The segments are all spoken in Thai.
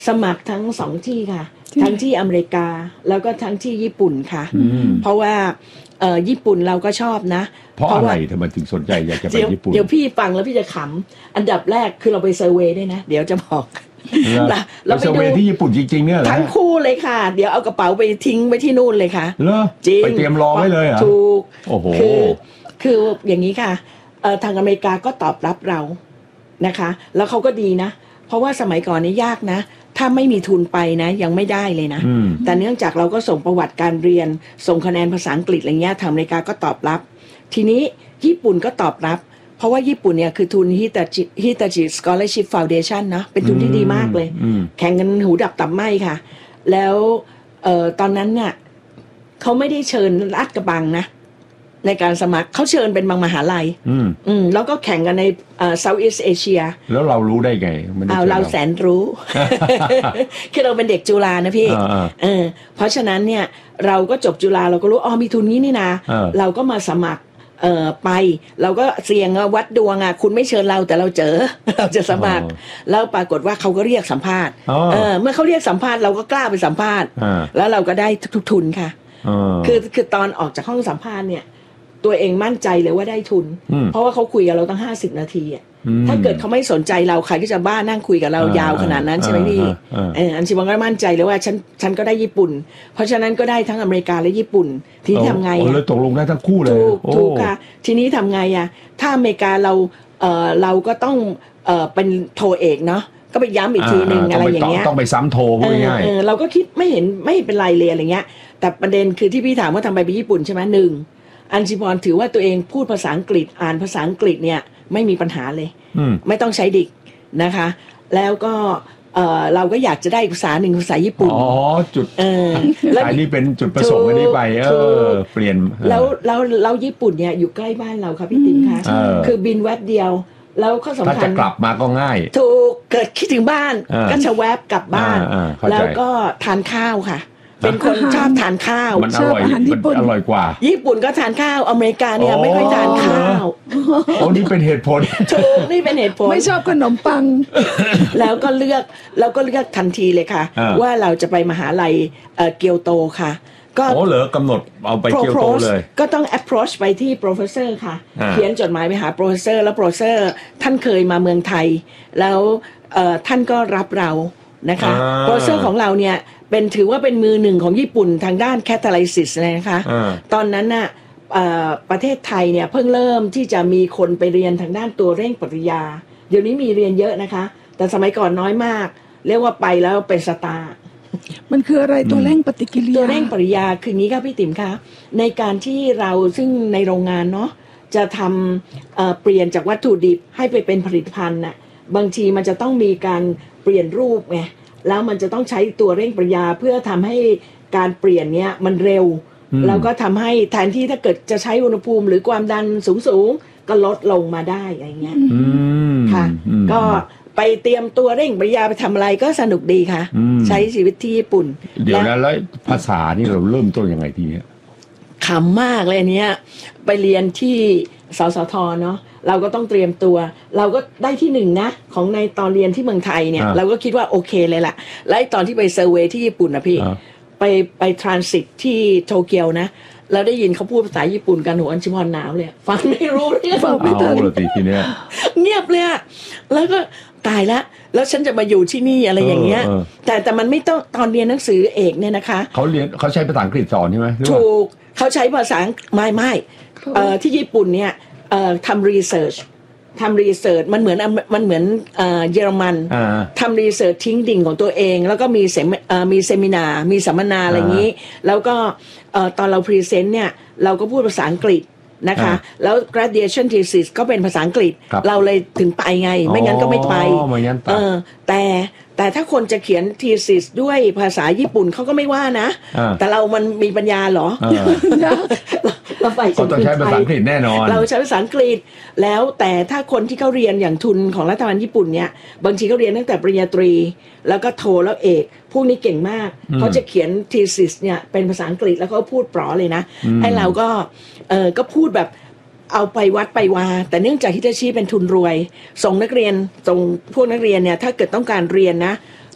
สมัครทั้งสองที่ค่ะทั้งที่อเมริกาแล้วก็ทั้งที่ญี่ปุ่นค่ะเพราะว่าญี่ปุ่นเราก็ชอบนะเพราะอะไรทำไมถึงสนใจอยากจะไปญี่ปุ่นเดี๋ยวพี่ฟังแล้วพี่จะขำอันดับแรกคือเราไปเซอร์เวย์ด้วยนะเดี๋ยวจะบอกเราไปเซอร์เวย์ที่ญี่ปุ่นจริงๆเนี่ยทั้งคู่เลยค่ะเดี๋ยวเอากระเป๋าไปทิ้งไว้ที่นู่นเลยค่ะเหรอจริงไปเตรียมรอไว้เลยเหรอถูกโอ้โหคืออย่างนี้ค่ะทางอเมริกาก็ตอบรับเรานะคะแล้วเขาก็ดีนะเพราะว่าสมัยก่อนนี่ยากนะถ้าไม่มีทุนไปนะยังไม่ได้เลยนะแต่เนื่องจากเราก็ส่งประวัติการเรียนส่งคะแนนภาษาอังกฤษอะไรเงี้ยทางอเมริกาก็ตอบรับทีนี้ญี่ปุ่นก็ตอบรับเพราะว่าญี่ปุ่นเนี่ยคือทุนฮิตาจิ Scholarship Foundation นะเป็นทุนที่ดีมากเลยแข่งกันหูดับตับไหมค่ะแล้วตอนนั้นเนี่ยเขาไม่ได้เชิญลาดกระบังนะในการสมัครเขาเชิญเป็นบางมหาลัยแล้วก็แข่งกันในSoutheast Asia แล้วเรารู้ได้ไงเราแสนรู้ คือเราเป็นเด็กจุฬานะพี่เพราะฉะนั้นเนี่ยเราก็จบจุฬาเราก็รู้มีทุนนี้นี่นะเราก็มาสมัครไปเราก็เสี่ยงวัดดวงคุณไม่เชิญเราแต่เราเราจะสมัครแล้วปรากฏว่าเขาก็เรียกสัมภาษณ์เมื่อเขาเรียกสัมภาษณ์เราก็กล้าไปสัมภาษณ์แล้วเราก็ได้ทุนค่ะคือตอนออกจากห้องสัมภาษณ์เนี่ยตัวเองมั่นใจเลยว่าได้ทุนเพราะว่าเขาคุยกับเราตั้ง50 นาทีถ้าเกิดเขาไม่สนใจเราใครก็จะบ้านั่งคุยกับเรายาวขนาดนั้นใช่ไหมพี่อันชิบังก็มั่นใจเลยว่าฉันก็ได้ญี่ปุ่นเพราะฉะนั้นก็ได้ทั้งอเมริกาและญี่ปุ่นทีนี้ทำไงเลยตกลงได้ทั้งคู่เลยถูกค่ะทีนี้ทำไงถ้าอเมริกาเราก็ต้องเป็นโทเอกเนาะก็ไปย้ำอีกทีนึงอะไรอย่างเงี้ยต้องไปซ้ำโทง่ายเราก็คิดไม่เป็นไรเลยอะไรเงี้ยแต่ประเด็นคือที่พี่ถามว่าทำไมไปญี่ปุ่นใช่ไหม1อัญชิพรถือว่าตัวเองพูดภาษาอังกฤษอ่านภาษาอังกฤษเนี่ยไม่มีปัญหาเลยไม่ต้องใช้ดิกนะคะแล้วก็เราก็อยากจะได้ภาษาหนึ่งภาษาญี่ปุ่นจุดแล้วนี่เป็นจุดประสงค์อันนี้ไปเปลี่ยนแล้วญี่ปุ่นเนี่ยอยู่ใกล้บ้านเราค่ะพี่ติ๋มคะคือบินแวบเดียวแล้วข้อสำคัญถ้าจะกลับมาก็ง่ายถูกเกิดคิดถึงบ้านก็จะแวบกลับบ้านแล้วก็ทานข้าวค่ะเป็นคนชอบทานข้าวมันอร่อยมันอร่อยกว่าญี่ปุ่นก็ทานข้าวอเมริกาเนี่ยไม่ค่อยทานข้าวนี่เป็นเหตุผลถูกนี่เป็นเหตุผลไม่ชอบขนมปังแล้วก็เลือกทันทีเลยค่ะว่าเราจะไปมหาลัยเกียวโตค่ะก็เหรอกำหนดเอาไปเกียวโตเลยก็ต้อง approach ไปที่ professor ค่ะเขียนจดหมายไปหา professor แล้ว professor ท่านเคยมาเมืองไทยแล้วท่านก็รับเรานะคะ professor ของเราเนี่ยถือว่าเป็นมือหนึ่งของญี่ปุ่นทางด้าน catalysis เลยนะคะตอนนั้นน่ะประเทศไทยเนี่ยเพิ่งเริ่มที่จะมีคนไปเรียนทางด้านตัวเร่งปฏิกิริยาเดี๋ยวนี้มีเรียนเยอะนะคะแต่สมัยก่อนน้อยมากเรียกว่าไปแล้วเป็นสตาร์มันคืออะไรตัวเร่งปฏิกิริยาตัวเร่งปฏิกิริยาคืองี้ค่ะพี่ติ๋มคะในการที่เราซึ่งในโรงงานเนาะจะทำเปลี่ยนจากวัตถุดิบให้ไปเป็นผลิตภัณฑ์น่ะบางทีมันจะต้องมีการเปลี่ยนรูปไงแล้วมันจะต้องใช้ตัวเร่งปฏิกิริยาเพื่อทำให้การเปลี่ยนเนี้ยมันเร็วแล้วก็ทำให้แทนที่ถ้าเกิดจะใช้อุณหภูมิหรือความดันสูงก็ลดลงมาได้อะไรเงี้ยค่ะก็ไปเตรียมตัวเร่งปฏิกิริยาไปทำอะไรก็สนุกดีค่ะใช้ชีวิตที่ญี่ปุ่นเดี๋ยวนะแล้วภาษานี่เราเริ่มต้นยังไงทีเนี้ยขำมากเลยเนี้ยไปเรียนที่สสท.เนาะเราก็ต้องเตรียมตัวเราก็ได้ที่1นะของในตอนเรียนที่เมืองไทยเนี่ยเราก็คิดว่าโอเคเลยล่ะและตอนที่ไปเซอร์เวย์ที่ญี่ปุ่นนะพี่ไปทรานสิตที่โตเกียวนะเราได้ยินเขาพูดภาษาญี่ปุ่นกันหัวอัญชิพรหนาวเลยฟังไม่รู้เรื่องฟังไม่ทันเลยทีเนี้ยเงียบเลยแล้วก็ตายแล้วฉันจะมาอยู่ที่นี่อะไรอย่างเงี้ยแต่มันไม่ต้องตอนเรียนหนังสือเอกเนี่ยนะคะเขาใช้ภาษาอังกฤษสอนใช่ไหมถูกเขาใช้ภาษาไม่ที่ญี่ปุ่นเนี่ยทำรีเสิร์ชมันเหมือนเยอรมันทำรีเสิร์ชทิ้งดิ่งของตัวเองแล้วก็มีเซมินามีสัมมนาอะไรอย่างนี้แล้วก็ตอนเราพรีเซนต์เนี่ยเราก็พูดภาษาอังกฤษนะคะแล้ว graduation thesis ก็เป็นภาษาอังกฤษเราเลยถึงไปไงไม่งั้นก็ไม่ไปแต่ถ้าคนจะเขียน thesis ด้วยภาษาญี่ปุ่นเขาก็ไม่ว่านะแต่เรามันมีปัญญาเหรอเราไปต้องใช้ภาษาอังกฤษแน่นอนเราใช้ภาษาอังกฤษแล้วแต่ถ้าคนที่เขาเรียนอย่างทุนของรัฐบาลญี่ปุ่นเนี่ยบางทีเขาเรียนตั้งแต่ปริญญาตรีแล้วก็โทแล้วเอกพวกนี้เก่งมากเขาจะเขียน thesis เนี่ยเป็นภาษาอังกฤษแล้วเขาพูดปลอเลยนะไอ้เราก็พูดแบบเอาไปวัดไปวาแต่เนื่องจากฮิตาชิเป็นทุนรวยส่งพวกนักเรียนเนี่ยถ้าเกิดต้องการเรียนนะ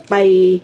ไป